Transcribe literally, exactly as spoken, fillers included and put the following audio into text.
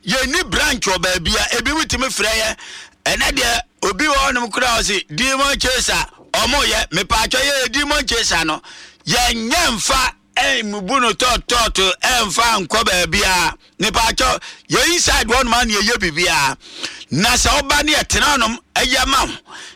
ye ni branch oba bia ebi witimi freye ene de obi wo no kura o si demon chaser omo ye me pa atwa ye demon chaser no ye nyemfa eh mubuno to to to emfa nkọ ba bia me pa atwa ye inside one man ye ye bibia na sa oba ne etenanom eye mam